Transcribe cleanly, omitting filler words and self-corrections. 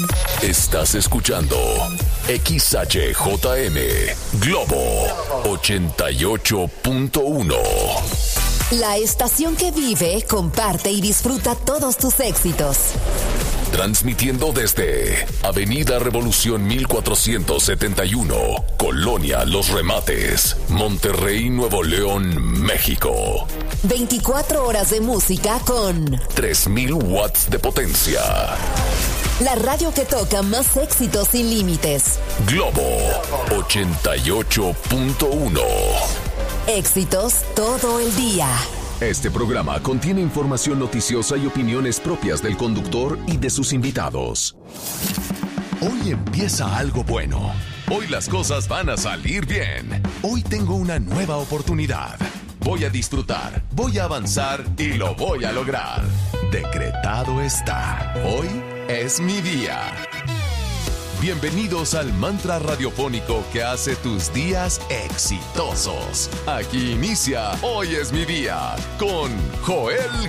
Estás escuchando XHJM Globo 88.1. La estación que vive, comparte y disfruta todos tus éxitos. Transmitiendo desde Avenida Revolución 1471, Colonia Los Remates, Monterrey, Nuevo León, México. 24 horas de música con 3000 watts de potencia. La radio que toca más éxitos sin límites. Globo 88.1. Éxitos todo el día. Este programa contiene información noticiosa y opiniones propias del conductor y de sus invitados. Hoy empieza algo bueno. Hoy las cosas van a salir bien. Hoy tengo una nueva oportunidad. Voy a disfrutar, voy a avanzar y lo voy a lograr. Decretado está. Hoy es mi día. Bienvenidos al mantra radiofónico que hace tus días exitosos. Aquí inicia Hoy es mi día con Joel